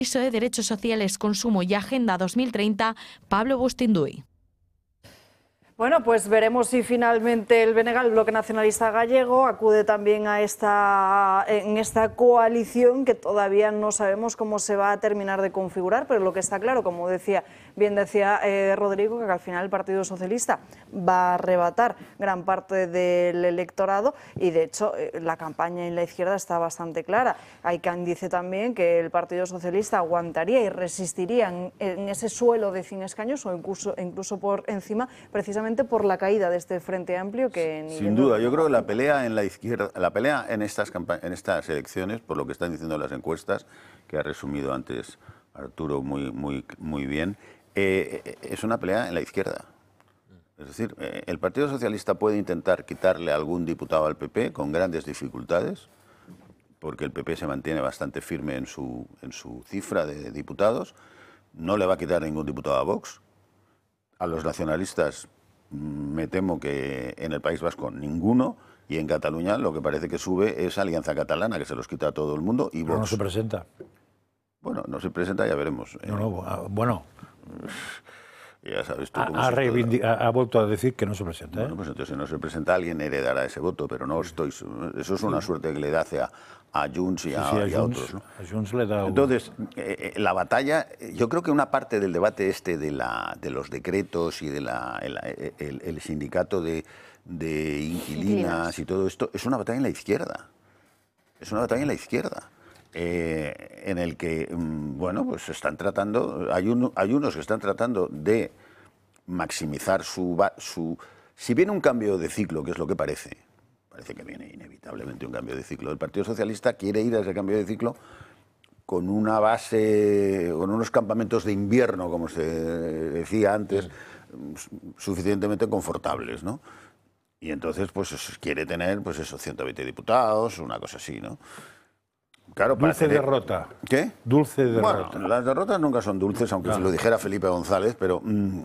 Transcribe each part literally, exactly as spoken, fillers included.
de Derechos Sociales, Consumo y Agenda dos mil treinta, Pablo Bustinduy. Bueno, pues veremos si finalmente el B N G, el Bloque Nacionalista Gallego, acude también a esta, en esta coalición que todavía no sabemos cómo se va a terminar de configurar, pero lo que está claro, como decía, bien decía eh, Rodrigo, que al final el Partido Socialista va a arrebatar gran parte del electorado y de hecho eh, la campaña en la izquierda está bastante clara. Hay quien dice también que el Partido Socialista aguantaría y resistiría en, en ese suelo de cien escaños o incluso, incluso por encima, precisamente por la caída de este Frente Amplio que ni sin duda, yo creo que la pelea en la izquierda, la pelea en estas en estas elecciones, por lo que están diciendo las encuestas, que ha resumido antes Arturo muy muy muy bien, eh, es una pelea en la izquierda. Es decir, eh, el Partido Socialista puede intentar quitarle algún diputado al P P con grandes dificultades, porque el P P se mantiene bastante firme en su en su cifra de diputados. No le va a quitar ningún diputado a Vox. A los nacionalistas me temo que en el País Vasco ninguno, y en Cataluña lo que parece que sube es Alianza Catalana, que se los quita a todo el mundo, y Vox. Pero no se presenta. Bueno, no se presenta, ya veremos. No, no, bueno. Ya sabes tú ha, cómo ha, se ha, ha vuelto a decir que no se presenta. ¿eh? Bueno, pues entonces si no se presenta alguien heredará ese voto, pero no estoy... Eso es una sí. suerte que le da a, a Junts y a, sí, sí, a, y a Junts, otros. ¿no? A Junts le da un... Entonces, eh, la batalla, yo creo que una parte del debate este de, la, de los decretos y del de el, el sindicato de, de inquilinas y todo esto, es una batalla en la izquierda. Es una batalla en la izquierda. Eh, en el que, bueno, pues están tratando, hay, un, hay unos que están tratando de maximizar su, su... Si viene un cambio de ciclo, que es lo que parece, parece que viene inevitablemente un cambio de ciclo, el Partido Socialista quiere ir a ese cambio de ciclo con una base, con unos campamentos de invierno, como se decía antes, suficientemente confortables, ¿no? Y entonces, pues quiere tener, pues esos ciento veinte diputados, una cosa así, ¿no? Claro, dulce tener... derrota. ¿Qué? Dulce derrota. Bueno, las derrotas nunca son dulces, aunque no. se lo dijera Felipe González, pero, mmm,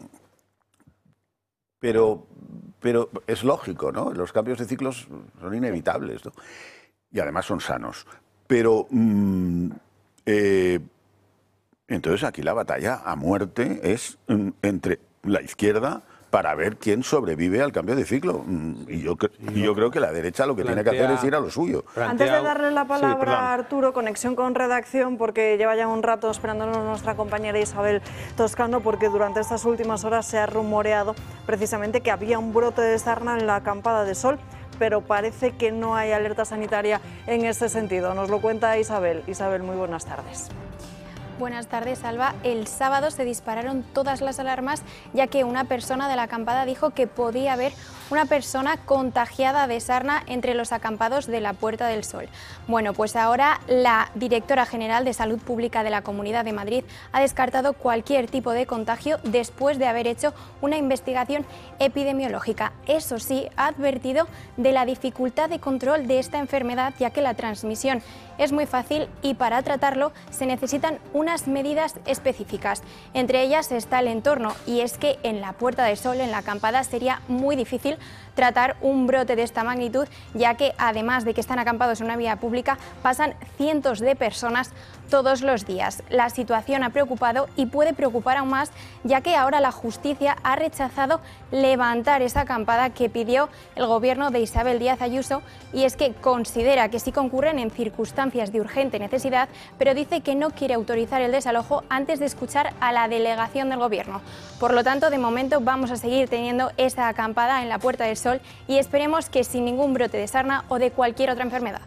pero, pero es lógico, ¿no? Los cambios de ciclos son inevitables, ¿no? Y además son sanos. Pero, mmm, eh, entonces aquí la batalla a muerte es mm, entre la izquierda para ver quién sobrevive al cambio de ciclo. Y yo, y yo creo que la derecha lo que plantea, tiene que hacer es ir a lo suyo. Plantea... Antes de darle la palabra sí, a Arturo, conexión con redacción, porque lleva ya un rato esperándonos nuestra compañera Isabel Toscano, porque durante estas últimas horas se ha rumoreado precisamente que había un brote de sarna en la Acampada de Sol, pero parece que no hay alerta sanitaria en este sentido. Nos lo cuenta Isabel. Isabel, muy buenas tardes. Buenas tardes, Alba. El sábado se dispararon todas las alarmas, ya que una persona de la acampada dijo que podía haber una persona contagiada de sarna entre los acampados de la Puerta del Sol. Bueno, pues ahora la directora general de Salud Pública de la Comunidad de Madrid ha descartado cualquier tipo de contagio después de haber hecho una investigación epidemiológica. Eso sí, ha advertido de la dificultad de control de esta enfermedad, ya que la transmisión es muy fácil y para tratarlo se necesitan unas medidas específicas. Entre ellas está el entorno, y es que en la Puerta del Sol, en la acampada, sería muy difícil tratar un brote de esta magnitud, ya que además de que están acampados en una vía pública, pasan cientos de personas todos los días. La situación ha preocupado y puede preocupar aún más, ya que ahora la justicia ha rechazado levantar esa acampada que pidió el gobierno de Isabel Díaz Ayuso, y es que considera que sí concurren en circunstancias de urgente necesidad, pero dice que no quiere autorizar el desalojo antes de escuchar a la delegación del gobierno. Por lo tanto, de momento vamos a seguir teniendo esa acampada en la Puerta del Sol y esperemos que sin ningún brote de sarna o de cualquier otra enfermedad.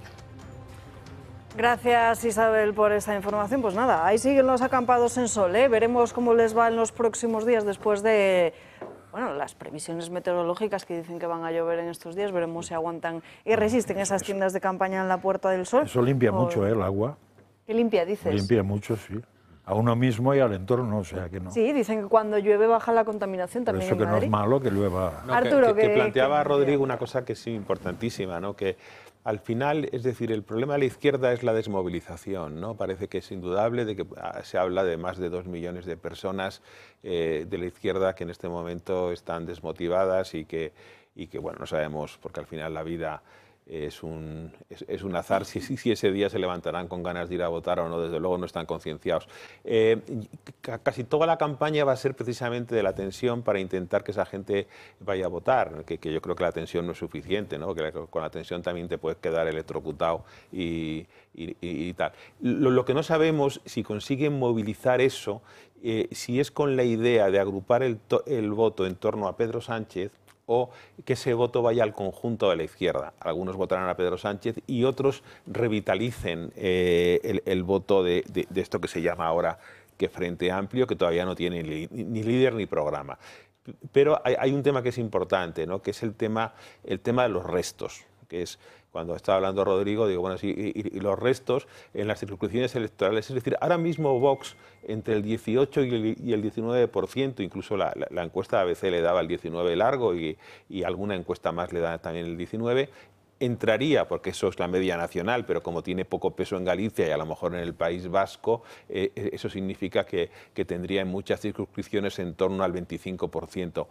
Gracias, Isabel, por esta información. Pues nada, ahí siguen los acampados en Sol, ¿eh? Veremos cómo les va en los próximos días después de... Bueno, las previsiones meteorológicas que dicen que van a llover en estos días. Veremos si aguantan y resisten esas tiendas de campaña en la Puerta del Sol. Eso limpia o... mucho, ¿eh? El agua. ¿Qué limpia, dices? Limpia mucho, sí. A uno mismo y al entorno, o sea que no. Sí, dicen que cuando llueve baja la contaminación también. Por eso en que Madrid. no es malo que llueva. No, Arturo, que, que, que planteaba que... Rodrigo una cosa que es importantísima, ¿no? Que al final, es decir, el problema de la izquierda es la desmovilización, ¿no? Parece que es indudable de que se habla de más de dos millones de personas eh, de la izquierda que en este momento están desmotivadas y que, y que, bueno, no sabemos, porque al final la vida es un, es, es un azar si, si ese día se levantarán con ganas de ir a votar o no, desde luego no están concienciados. Eh, casi toda la campaña va a ser precisamente de la tensión para intentar que esa gente vaya a votar, que, que yo creo que la tensión no es suficiente, ¿no? Que con la tensión también te puedes quedar electrocutado y, y, y, y tal. Lo, lo que no sabemos si consiguen movilizar eso, eh, si es con la idea de agrupar el, el voto en torno a Pedro Sánchez, o que ese voto vaya al conjunto de la izquierda. Algunos votarán a Pedro Sánchez y otros revitalicen eh, el, el voto de, de, de esto que se llama ahora que Frente Amplio, que todavía no tiene ni, ni líder ni programa. Pero hay, hay un tema que es importante, ¿no? Que es el tema, el tema de los restos, que es... Cuando estaba hablando Rodrigo, digo, bueno, sí, y, y los restos en las circunscripciones electorales. Es decir, ahora mismo Vox, entre el dieciocho y el, y el diecinueve por ciento, incluso la, la, la encuesta de A B C le daba el diecinueve largo y, y alguna encuesta más le da también el diecinueve, entraría, porque eso es la media nacional, pero como tiene poco peso en Galicia y a lo mejor en el País Vasco, eh, eso significa que, que tendría en muchas circunscripciones en torno al veinticinco por ciento.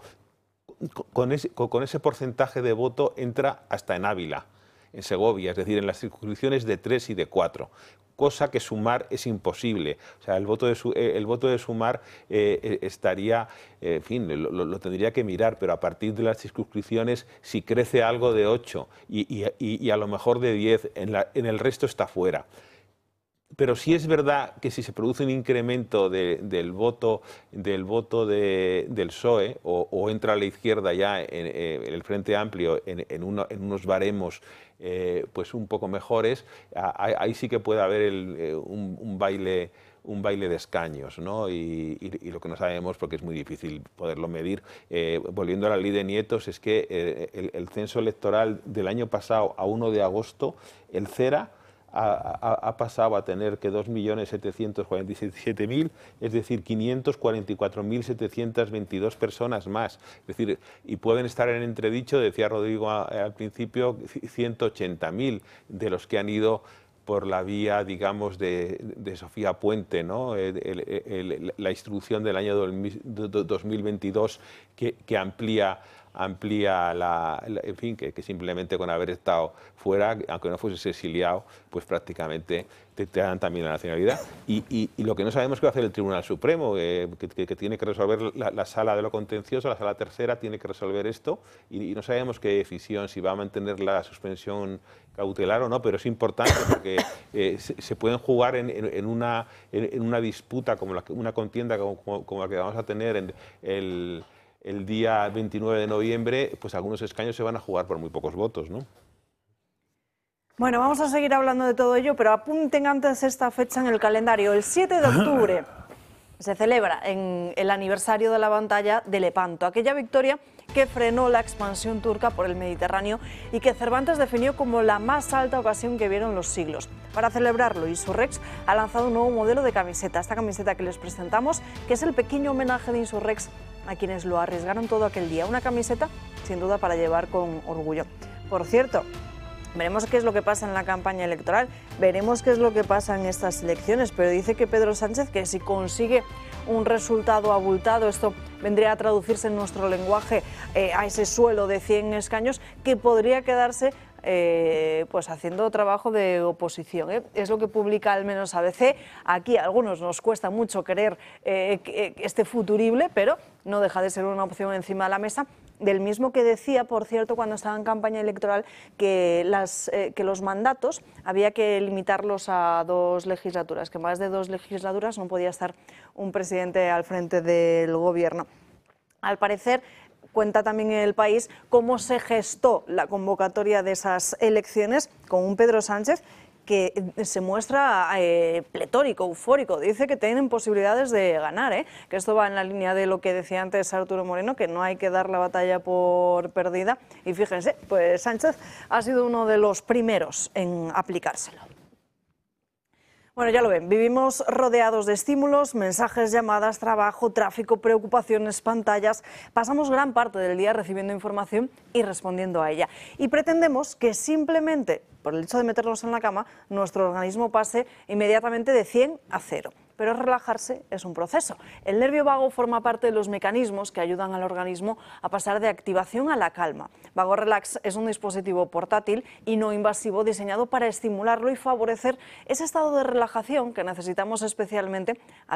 Con ese, con ese porcentaje de voto entra hasta en Ávila, en Segovia, es decir, en las circunscripciones de tres y de cuatro, cosa que Sumar es imposible. O sea, el voto de, su, el voto de Sumar eh, estaría, eh, en fin, lo, lo tendría que mirar, pero a partir de las circunscripciones, si crece algo de ocho y, y, y a lo mejor de diez, en, la, en el resto está fuera. Pero sí es verdad que si se produce un incremento de, del voto, del, voto de, del P S O E o, o entra a la izquierda ya en, en el Frente Amplio en, en, uno, en unos baremos eh, pues un poco mejores, ahí, ahí sí que puede haber el, eh, un, un baile un baile de escaños, ¿no? Y, y, y lo que no sabemos, porque es muy difícil poderlo medir, eh, volviendo a la ley de nietos, es que eh, el, el censo electoral del año pasado a uno de agosto, el CERA Ha, ha, ha pasado a tener que dos millones setecientos cuarenta y siete mil, es decir, quinientos cuarenta y cuatro mil setecientos veintidós personas más. Es decir, y pueden estar en entredicho, decía Rodrigo a, al principio, ciento ochenta mil de los que han ido por la vía, digamos, de, de Sofía Puente, ¿no? El, el, el, la instrucción del año dos mil veintidós que, que amplía amplía la, la, en fin, que, que simplemente con haber estado fuera, aunque no fueses exiliado, pues prácticamente te, te dan también la nacionalidad. Y, y, y lo que no sabemos es qué va a hacer el Tribunal Supremo, eh, que, que, que tiene que resolver la, la sala de lo contencioso, la sala tercera tiene que resolver esto, y, y no sabemos qué decisión, si va a mantener la suspensión cautelar o no, pero es importante porque eh, se, se pueden jugar en, en, en, una, en, en una disputa, como la, una contienda como, como, como la que vamos a tener en el... el día veintinueve de noviembre, pues algunos escaños se van a jugar por muy pocos votos, ¿no? Bueno, vamos a seguir hablando de todo ello, pero apunten antes esta fecha en el calendario. El siete de octubre se celebra en el aniversario de la batalla de Lepanto, aquella victoria que frenó la expansión turca por el Mediterráneo y que Cervantes definió como la más alta ocasión que vieron los siglos. Para celebrarlo, Insurrex ha lanzado un nuevo modelo de camiseta, esta camiseta que les presentamos, que es el pequeño homenaje de Insurrex a quienes lo arriesgaron todo aquel día. Una camiseta, sin duda, para llevar con orgullo. Por cierto, veremos qué es lo que pasa en la campaña electoral, veremos qué es lo que pasa en estas elecciones, pero dice que Pedro Sánchez, que si consigue un resultado abultado, esto vendría a traducirse en nuestro lenguaje eh, a ese suelo de cien escaños, que podría quedarse Eh, pues haciendo trabajo de oposición, ¿eh? Es lo que publica al menos A B C. Aquí a algunos nos cuesta mucho creer eh, que este futurible, pero no deja de ser una opción encima de la mesa, del mismo que decía, por cierto, cuando estaba en campaña electoral, que, las, eh, que los mandatos había que limitarlos a dos legislaturas, que más de dos legislaturas no podía estar un presidente al frente del gobierno. Al parecer, cuenta también en El País cómo se gestó la convocatoria de esas elecciones con un Pedro Sánchez que se muestra eh, pletórico, eufórico, dice que tienen posibilidades de ganar, ¿eh? Que esto va en la línea de lo que decía antes Arturo Moreno, que no hay que dar la batalla por perdida, y fíjense, pues Sánchez ha sido uno de los primeros en aplicárselo. Bueno, ya lo ven, vivimos rodeados de estímulos, mensajes, llamadas, trabajo, tráfico, preocupaciones, pantallas. Pasamos gran parte del día recibiendo información y respondiendo a ella. Y pretendemos que simplemente, por el hecho de meternos en la cama, nuestro organismo pase inmediatamente de cien a cero. pero relajarse es un proceso. El nervio vago forma parte de los mecanismos que ayudan al organismo a pasar de activación a la calma. Vago Relax es un dispositivo portátil y no invasivo diseñado para estimularlo y favorecer ese estado de relajación que necesitamos especialmente al